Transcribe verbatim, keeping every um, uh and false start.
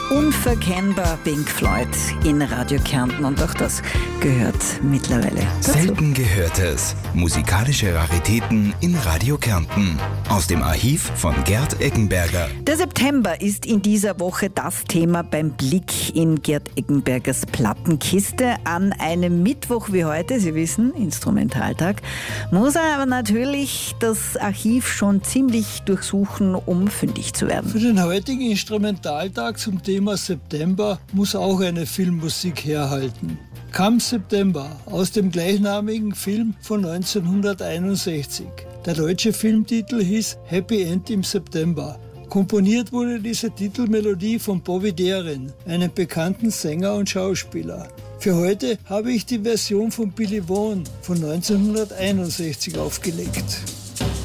Unverkennbar Pink Floyd in Radio Kärnten und auch das gehört mittlerweile dazu. Selten Gehörtes. Musikalische Raritäten in Radio Kärnten. Aus dem Archiv von Gerd Eggenberger. Der September ist in dieser Woche das Thema beim Blick in Gerd Eggenbergers Plattenkiste. An einem Mittwoch wie heute, Sie wissen, Instrumentaltag, muss er aber natürlich das Archiv schon ziemlich durchsuchen, um fündig zu werden. Für den heutigen Instrumentaltag zum Thema September muss auch eine Filmmusik herhalten. Come September aus dem gleichnamigen Film von neunzehnhunderteinundsechzig. Der deutsche Filmtitel hieß Happy End im September. Komponiert wurde diese Titelmelodie von Bobby Darin, einem bekannten Sänger und Schauspieler. Für heute habe ich die Version von Billy Vaughan von neunzehnhunderteinundsechzig aufgelegt.